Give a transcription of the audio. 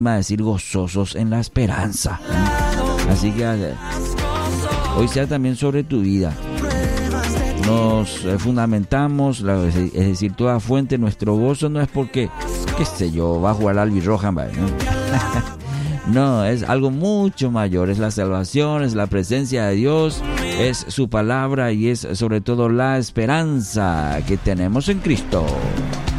va a decir gozosos en la esperanza. Así que hoy sea también sobre tu vida. Nos fundamentamos, es decir, toda fuente, nuestro gozo no es porque, qué sé yo, va a jugar al Albirroja, ¿no? No, es algo mucho mayor, es la salvación, es la presencia de Dios, es su palabra y es sobre todo la esperanza que tenemos en Cristo.